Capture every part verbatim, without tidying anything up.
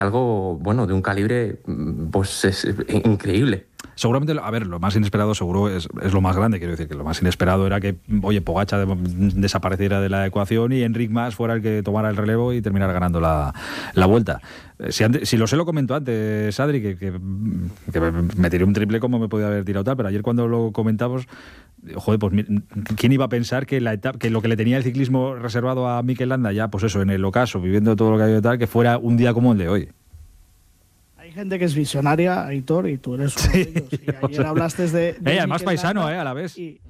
algo, bueno, de un calibre, pues es increíble. Seguramente, a ver, lo más inesperado seguro es, es lo más grande, quiero decir, que lo más inesperado era que, oye, Pogačar desapareciera de la ecuación y Enric Mas fuera el que tomara el relevo y terminara ganando la, la Vuelta. Si, antes, si lo sé, lo comentó antes, Adri, que, que, que me tiré un triple como me podía haber tirado tal, pero ayer cuando lo comentamos, joder, pues ¿quién iba a pensar que, la etapa, que lo que le tenía el ciclismo reservado a Mikel Landa, ya, pues eso, en el ocaso, viviendo todo lo que ha habido tal, que fuera un día como el de hoy? Hay gente que es visionaria, Aitor, y tú eres uno de ellos. Y ayer o sea, hablaste de... de eh, además paisano, eh, a la vez. Y,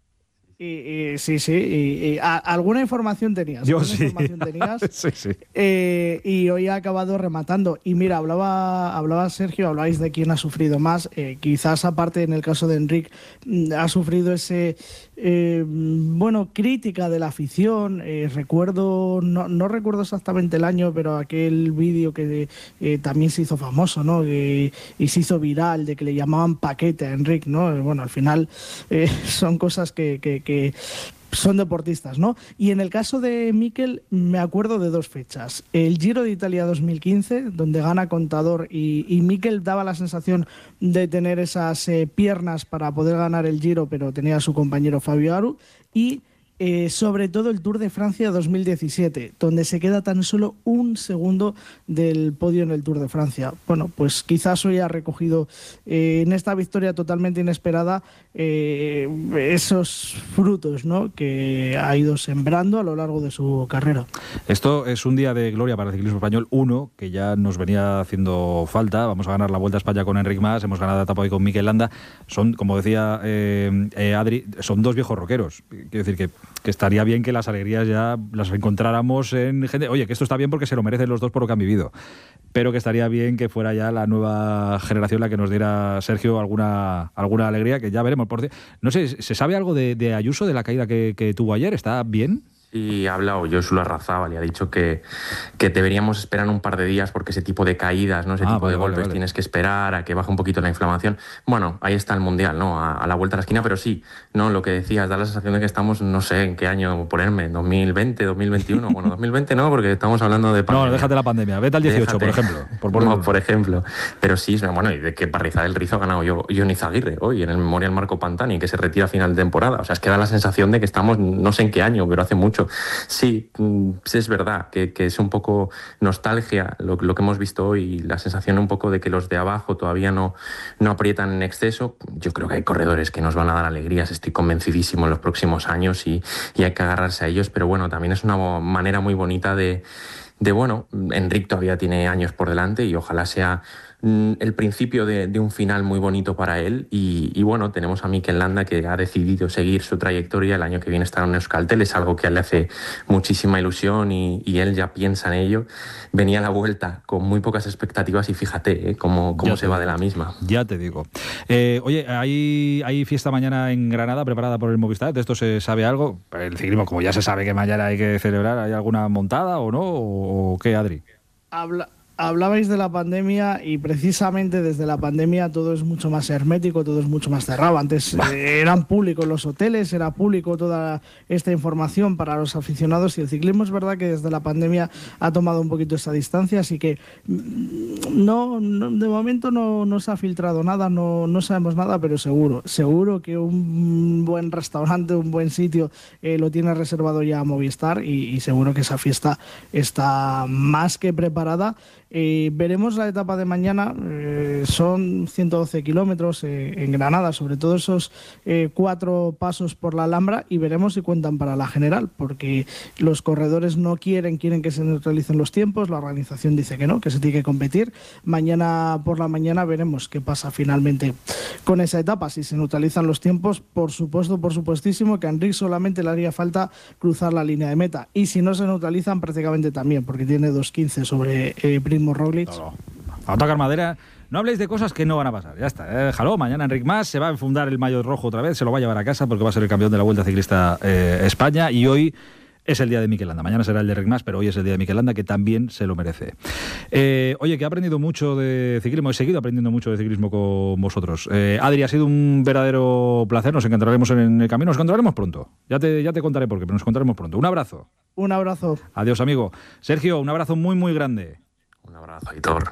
y, y, sí, sí. Y, y a, alguna información tenías. Yo alguna sí. Información tenías, sí, sí. Eh, y hoy ha acabado rematando. Y mira, hablaba, hablaba Sergio, hablabais de quién ha sufrido más. Eh, quizás aparte en el caso de Enric, ha sufrido ese... Eh, bueno, crítica de la afición. Eh, recuerdo, no, no recuerdo exactamente el año, pero aquel vídeo que eh, también se hizo famoso, ¿no? Eh, y se hizo viral, de que le llamaban paquete a Enric, ¿no? Bueno, al final eh, son cosas que, que, que son deportistas, ¿no? Y en el caso de Mikel, me acuerdo de dos fechas. El Giro de Italia dos mil quince, donde gana Contador, y, y Mikel daba la sensación de tener esas eh, piernas para poder ganar el Giro, pero tenía a su compañero Fabio Aru, y eh, sobre todo el Tour de Francia dos mil diecisiete, donde se queda tan solo un segundo del podio en el Tour de Francia. Bueno, pues quizás hoy ha recogido eh, en esta victoria totalmente inesperada eh, esos frutos, ¿no?, que ha ido sembrando a lo largo de su carrera. Esto es un día de gloria para el ciclismo español, uno que ya nos venía haciendo falta. Vamos a ganar la Vuelta a España con Enric Mas, hemos ganado la etapa hoy con Mikel Landa. Son, como decía eh, eh, Adri, son dos viejos roqueros. Quiero decir que que estaría bien que las alegrías ya las encontráramos en gente... Oye, que esto está bien porque se lo merecen los dos por lo que han vivido, pero que estaría bien que fuera ya la nueva generación la que nos diera, Sergio, alguna alguna alegría, que ya veremos. Por... No sé, ¿se sabe algo de, de Ayuso, de la caída que, que tuvo ayer? ¿Está bien? Y ha hablado Josu Larrazábal y ha dicho que, que deberíamos esperar un par de días porque ese tipo de caídas, ¿no? ese ah, tipo vale, de golpes, vale, vale. tienes que esperar a que baje un poquito la inflamación. Bueno, ahí está el Mundial, ¿no? A, a la vuelta a la esquina, pero sí, no, lo que decías, da la sensación de que estamos, no sé en qué año ponerme, dos mil veinte, dos mil veintiuno, bueno, dos mil veinte no, porque estamos hablando de pandemia. No, déjate la pandemia, vete al dieciocho, déjate, por ejemplo. Por, por, no, por ejemplo. Pero sí, bueno, y de que Parrizal del Rizo ha ganado yo, Johnny Zaguirre hoy en el Memorial Marco Pantani, que se retira a final de temporada. O sea, es que da la sensación de que estamos, no sé en qué año, pero hace mucho. Sí, es verdad que, que es un poco nostalgia lo, lo que hemos visto hoy, la sensación un poco de que los de abajo todavía no, no aprietan en exceso. Yo creo que hay corredores que nos van a dar alegrías, estoy convencidísimo, en los próximos años y, y hay que agarrarse a ellos, pero bueno, también es una manera muy bonita de, de bueno, Enric todavía tiene años por delante y ojalá sea el principio de, de un final muy bonito para él y, y bueno, tenemos a Mikel Landa que ha decidido seguir su trayectoria, el año que viene estar en Euskaltel, es algo que a él le hace muchísima ilusión y, y él ya piensa en ello. Venía a la Vuelta con muy pocas expectativas y fíjate ¿eh? cómo, cómo se va de la misma. Ya te digo. Eh, oye, ¿hay, ¿hay fiesta mañana en Granada preparada por el Movistar? ¿De esto se sabe algo? El ciclismo, como ya se sabe que mañana hay que celebrar, ¿hay alguna montada o no? ¿O, o qué, Adri? Habla... Hablabais de la pandemia y precisamente desde la pandemia todo es mucho más hermético, todo es mucho más cerrado. Antes eh, eran públicos los hoteles, era público toda esta información para los aficionados y el ciclismo es verdad que desde la pandemia ha tomado un poquito esa distancia, así que no, no de momento no, no se ha filtrado nada, no, no sabemos nada, pero seguro, seguro que un buen restaurante, un buen sitio eh, lo tiene reservado ya a Movistar y, y seguro que esa fiesta está más que preparada. Eh, veremos la etapa de mañana, eh, son ciento doce kilómetros eh, en Granada, sobre todo esos eh, cuatro pasos por la Alhambra y veremos si cuentan para la general, porque los corredores no quieren, quieren que se neutralicen los tiempos, la organización dice que no, que se tiene que competir. Mañana por la mañana veremos qué pasa finalmente con esa etapa, si se neutralizan los tiempos, por supuesto, por supuestísimo que a Enric solamente le haría falta cruzar la línea de meta y si no se neutralizan prácticamente también, porque tiene dos quince sobre eh, Primo Roglic. No, no. A tocar madera. No habléis de cosas que no van a pasar. Ya está. Eh, déjalo. Mañana Enric Mas se va a enfundar el maillot rojo otra vez. Se lo va a llevar a casa porque va a ser el campeón de la Vuelta Ciclista eh, España. Y hoy es el día de Mikel Landa. Mañana será el de Enric Mas, pero hoy es el día de Mikel Landa, que también se lo merece. Eh, oye, que he aprendido mucho de ciclismo. He seguido aprendiendo mucho de ciclismo con vosotros. Eh, Adri, ha sido un verdadero placer. Nos encontraremos en el camino. Nos encontraremos pronto. Ya te, ya te contaré por qué, pero nos encontraremos pronto. Un abrazo. Un abrazo. Adiós, amigo. Sergio, un abrazo muy, muy grande. Un abrazo, Aitor.